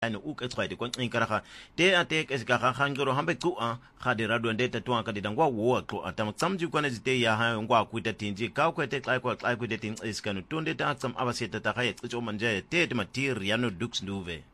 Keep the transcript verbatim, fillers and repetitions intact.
ane u ke tswaide kon inkara te ate ke ka ga ngero hambe ku a ga de radio ndeta twa ka didangwa wo xo atam tsamji kwana zite ya ha ngwa kuita tinji ka kwete xa kwa xa kuite tin iskanu tonde ta tsam abaseta ta ga xicho manje te te matiri yano dux nduve